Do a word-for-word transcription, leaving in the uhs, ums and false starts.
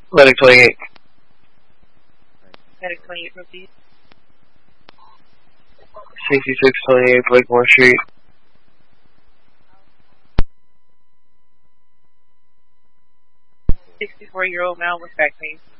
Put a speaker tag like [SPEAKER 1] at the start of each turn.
[SPEAKER 1] Medic twenty-eight.
[SPEAKER 2] Medic twenty-eight, proceed.
[SPEAKER 1] sixty-six twenty-eight Blakemore Street.
[SPEAKER 2] sixty-four-year-old male with back pain.